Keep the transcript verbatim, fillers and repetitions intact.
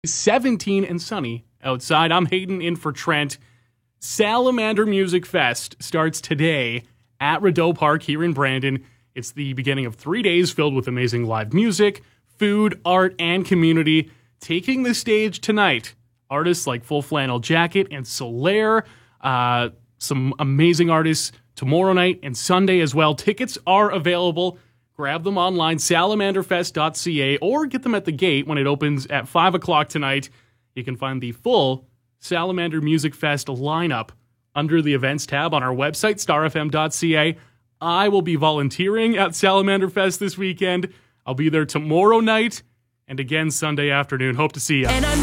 seventeen and sunny outside. I'm Hayden in for Trent. Salamander Music Fest starts today at Rideau Park here in Brandon. It's the beginning of three days filled with amazing live music, food, art, and community. Taking the stage tonight, artists like Full Flannel Jacket and Solaire, uh, some amazing artists tomorrow night and Sunday as well. Tickets are available. Grab them online, salamander fest dot c a, or get them at the gate when it opens at five o'clock tonight. You can find the full Salamander Music Fest lineup under the events tab on our website, star f m dot c a. I will be volunteering at Salamander Fest this weekend. I'll be there tomorrow night and again Sunday afternoon. Hope to see you.